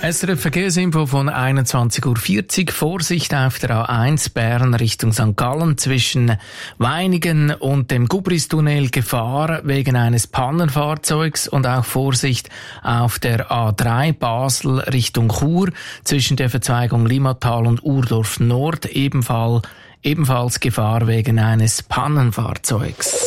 SRF Verkehrsinfo von 21.40 Uhr. Vorsicht auf der A1 Bern Richtung St. Gallen zwischen Weinigen und dem Gubristunnel. Gefahr wegen eines Pannenfahrzeugs und auch Vorsicht auf der A3 Basel Richtung Chur zwischen der Verzweigung Limmatal und Urdorf Nord. Ebenfalls Gefahr wegen eines Pannenfahrzeugs.